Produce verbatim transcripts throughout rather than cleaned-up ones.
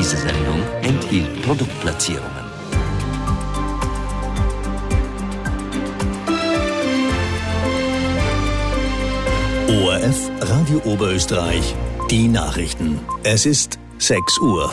Diese Sendung enthielt Produktplatzierungen. O R F Radio Oberösterreich, die Nachrichten. Es ist sechs Uhr.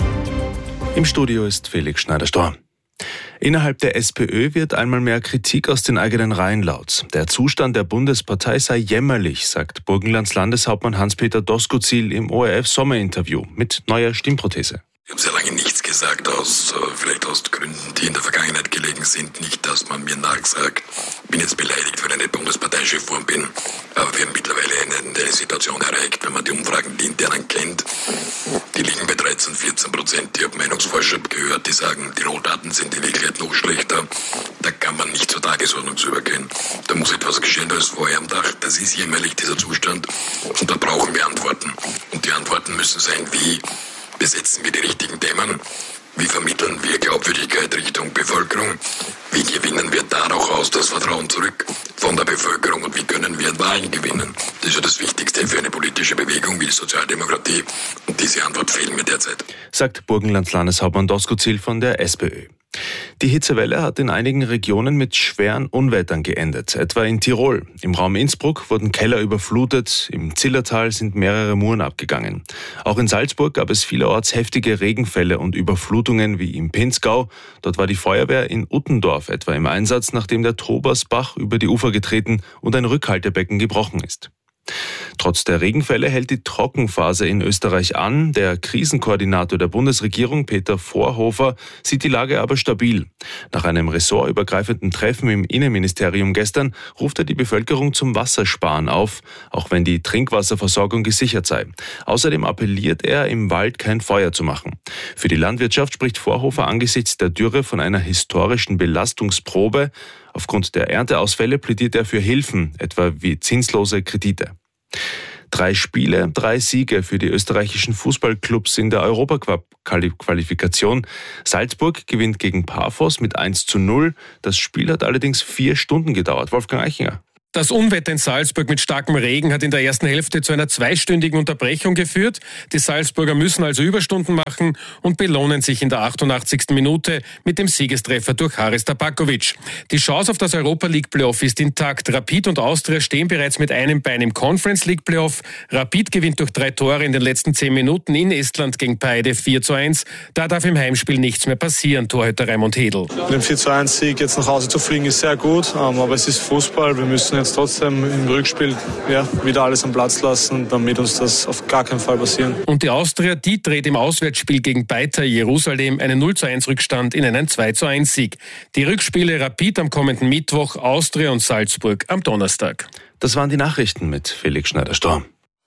Im Studio ist Felix Schneider-Storr. Innerhalb der SPÖ wird einmal mehr Kritik aus den eigenen Reihen laut. Der Zustand der Bundespartei sei jämmerlich, sagt Burgenlands Landeshauptmann Hans-Peter Doskozil im O R F-Sommerinterview mit neuer Stimmprothese. Ich habe sehr lange nichts gesagt, aus, vielleicht aus Gründen, die in der Vergangenheit gelegen sind. Nicht, dass man mir nachsagt, ich bin jetzt beleidigt, weil ich nicht Bundesparteichef geworden bin. Aber wir haben mittlerweile eine Situation erreicht, wenn man die Umfragen, die internen kennt, die liegen bei dreizehn, vierzehn Prozent. Ich habe Meinungsforscher gehört, die sagen, die Rohdaten sind in Wirklichkeit noch schlechter. Da kann man nicht zur Tagesordnung zu übergehen. Da muss etwas geschehen als vorher am Tag. Das ist jämmerlich, dieser Zustand. Und da brauchen wir Antworten. Und die Antworten müssen sein, wie besetzen wir die richtigen Themen? Wie vermitteln wir Glaubwürdigkeit Richtung Bevölkerung? Wie gewinnen wir daraus das Vertrauen zurück von der Bevölkerung? Und wie können wir Wahlen gewinnen? Das ist ja das Wichtigste für eine politische Bewegung wie die Sozialdemokratie. Und diese Antwort fehlt mir derzeit. Sagt Burgenlands Landeshauptmann Doskozil von der SPÖ. Die Hitzewelle hat in einigen Regionen mit schweren Unwettern geendet, etwa in Tirol. Im Raum Innsbruck wurden Keller überflutet, im Zillertal sind mehrere Muren abgegangen. Auch in Salzburg gab es vielerorts heftige Regenfälle und Überflutungen wie im Pinzgau. Dort war die Feuerwehr in Uttendorf etwa im Einsatz, nachdem der Tobersbach über die Ufer getreten und ein Rückhaltebecken gebrochen ist. Trotz der Regenfälle hält die Trockenphase in Österreich an. Der Krisenkoordinator der Bundesregierung, Peter Vorhofer, sieht die Lage aber stabil. Nach einem ressortübergreifenden Treffen im Innenministerium gestern ruft er die Bevölkerung zum Wassersparen auf, auch wenn die Trinkwasserversorgung gesichert sei. Außerdem appelliert er, im Wald kein Feuer zu machen. Für die Landwirtschaft spricht Vorhofer angesichts der Dürre von einer historischen Belastungsprobe. Aufgrund der Ernteausfälle plädiert er für Hilfen, etwa wie zinslose Kredite. Drei Spiele, drei Siege für die österreichischen Fußballclubs in der Europaqualifikation. Salzburg gewinnt gegen Paphos mit eins zu null. Das Spiel hat allerdings vier Stunden gedauert. Wolfgang Eichinger. Das Unwetter in Salzburg mit starkem Regen hat in der ersten Hälfte zu einer zweistündigen Unterbrechung geführt. Die Salzburger müssen also Überstunden machen und belohnen sich in der achtundachtzigsten Minute mit dem Siegestreffer durch Haris Tabakovic. Die Chance auf das Europa League Playoff ist intakt. Rapid und Austria stehen bereits mit einem Bein im Conference League Playoff. Rapid gewinnt durch drei Tore in den letzten zehn Minuten in Estland gegen Paide vier zu eins. Da darf im Heimspiel nichts mehr passieren, Torhüter Raimund Hedl. Mit dem vier zu eins Sieg jetzt nach Hause zu fliegen ist sehr gut, aber es ist Fußball. Wir müssen jetzt trotzdem im Rückspiel ja, wieder alles am Platz lassen, damit uns das auf gar keinen Fall passieren. Und die Austria, die dreht im Auswärtsspiel gegen Beitar Jerusalem einen null zu eins Rückstand in einen zwei zu eins Sieg. Die Rückspiele Rapid am kommenden Mittwoch, Austria und Salzburg am Donnerstag. Das waren die Nachrichten mit Felix Schneider-Storr.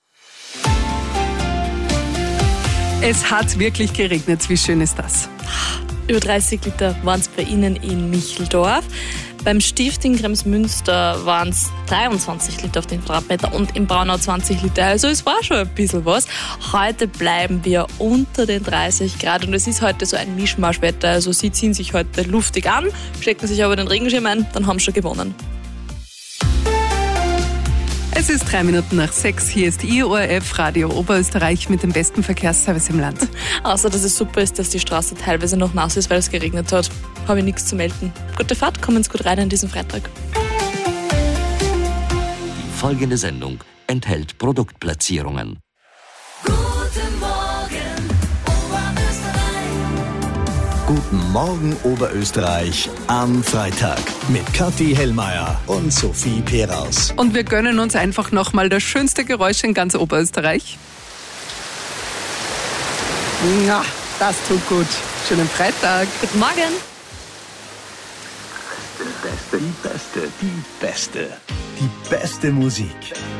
Es hat wirklich geregnet. Wie schön ist das? Über dreißig Liter waren es bei Ihnen in Micheldorf. Beim Stift in Kremsmünster waren es dreiundzwanzig Liter auf den Quadratmeter und in Braunau zwanzig Liter. Also es war schon ein bisschen was. Heute bleiben wir unter den dreißig Grad und es ist heute so ein Mischmaschwetter. Also Sie ziehen sich heute luftig an, stecken sich aber den Regenschirm ein, dann haben Sie schon gewonnen. Es ist drei Minuten nach sechs. Hier ist Ihr O R F Radio Oberösterreich mit dem besten Verkehrsservice im Land. Außer, dass es super ist, dass die Straße teilweise noch nass ist, weil es geregnet hat. Habe ich nichts zu melden. Gute Fahrt, kommen Sie gut rein an diesem Freitag. Die folgende Sendung enthält Produktplatzierungen. Guten Morgen, Oberösterreich. Guten Morgen Oberösterreich am Freitag mit Kathi Hellmeier und Sophie Peraus. Und wir gönnen uns einfach nochmal das schönste Geräusch in ganz Oberösterreich. Ja, das tut gut. Schönen Freitag. Guten Morgen. Die beste, die beste, die beste, die beste Musik.